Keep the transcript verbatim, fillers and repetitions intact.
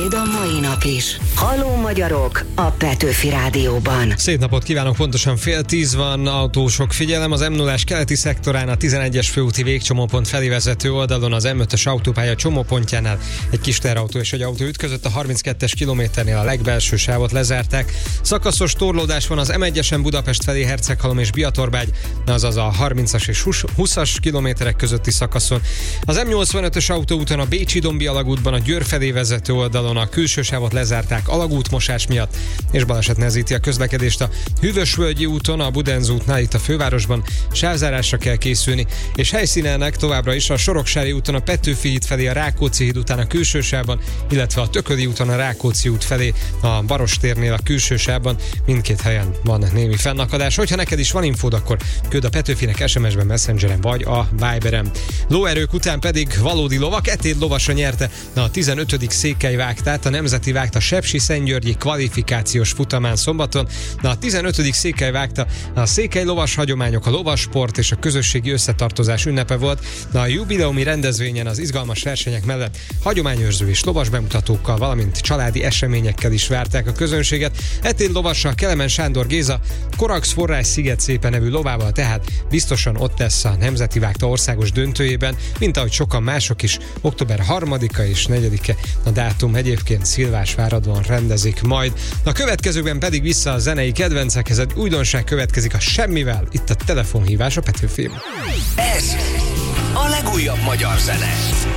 Tiéd a mai nap is. Halló magyarok a Petőfi Rádióban. Szép napot kívánok, pontosan fél tíz van, autósok figyelem. Az M nullás keleti szektorán a tizenegyes főúti végcsomópont felé vezető oldalon az M ötös autópálya csomópontjánál egy kis teherautó és egy autó ütközött. A harminckettes kilométernél a legbelső sávot lezárták. Szakaszos torlódás van az M egyesen Budapest felé Herceghalom és Biatorbágy, azaz a harmincas és húszas kilométerek közötti szakaszon. Az M nyolcvanötös autóúton a Bécsi-Dombi alagútban a Győr felé vezető oldalon a külső sávot lezárták alagútmosás miatt, és baleset nehezíti a közlekedést. A Hűvösvölgyi úton, a Budenz útnál itt a fővárosban sávzárásra kell készülni, és helyszínelnek továbbra is a Soroksári úton a Petőfi híd felé a Rákóczi híd után a külső sávban, illetve a Tököli úton a Rákóczi út felé a Barostérnél a külső sávban. Mindkét helyen van némi fennakadás. Hogyha neked is van infód, akkor küld a Petőfinek es em es-ben, Messengeren vagy a Viberen. Lóerők után pedig valódi lovak, Etéd lovasa nyerte a tizenötödik székely vágtát, a Nemzeti Vágta Sepsiszentgyörgyi kvalifikációs futamán szombaton. Na, a tizenötödik székely vágta a székely lovas hagyományok, a lovasport és a közösségi összetartozás ünnepe volt. Na, a jubileumi rendezvényen az izgalmas versenyek mellett hagyományőrző és lovas bemutatókkal, valamint családi eseményekkel is várták a közönséget. Etéd lovassal Kelemen Sándor Géza Korax Forrás Sziget szépe nevű lovával tehát biztosan ott lesz a Nemzeti Vágta országos döntőjében, mint ahogy sokan mások is. Október harmadika és negyedike a dátum, egyébként Szilvásváradon rendezik majd. A következőkben pedig vissza a zenei kedvencekhez, egy újdonság következik a Semmivel, itt a telefonhívás a Petőfin. Ez a legújabb magyar zene.